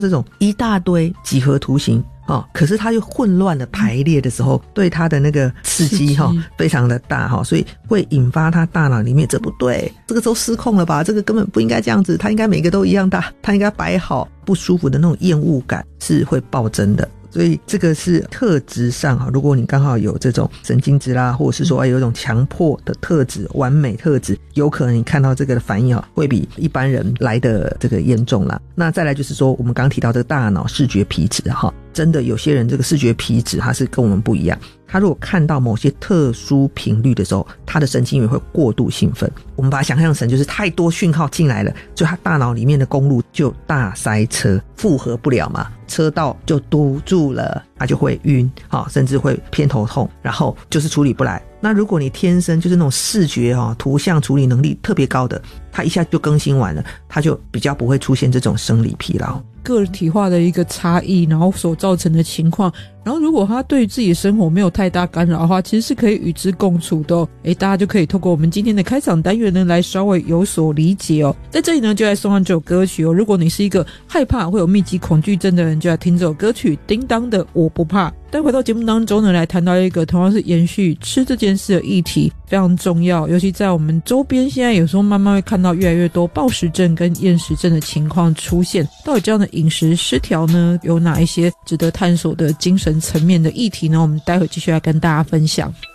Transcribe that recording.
这种一大堆几何图形可是它又混乱的排列的时候，对它的那个刺激非常的大所以会引发它大脑里面这不对，这个都失控了吧，这个根本不应该这样子，它应该每个都一样大，它应该摆好，不舒服的那种厌恶感是会暴增的。所以这个是特质上如果你刚好有这种神经质啦，或者是说有一种强迫的特质、完美特质，有可能你看到这个的反应会比一般人来的这个严重啦。那再来就是说我们刚刚提到这个大脑视觉皮质真的有些人这个视觉皮质它是跟我们不一样，他如果看到某些特殊频率的时候，他的神经元会过度兴奋。我们把它想象成就是太多讯号进来了，所以他大脑里面的公路就大塞车，负荷不了嘛，车道就堵住了，他就会晕甚至会偏头痛，然后就是处理不来。那如果你天生就是那种视觉图像处理能力特别高的，他一下就更新完了，他就比较不会出现这种生理疲劳。 个体化的一个差异，然后所造成的情况，然后如果他对于自己的生活没有太大干扰的话，其实是可以与之共处的大家就可以透过我们今天的开场单元呢来稍微有所理解在这里呢就来送上这首歌曲如果你是一个害怕会有密集恐惧症的人，就来听这首歌曲叮当的我不怕。待回到节目当中呢，来谈到一个同样是延续吃这件事的议题，非常重要，尤其在我们周边现在有时候慢慢会看到越来越多暴食症跟厌食症的情况出现。到底这样的饮食失调呢有哪一些值得探索的精神层面的议题呢？我们待会继续来跟大家分享。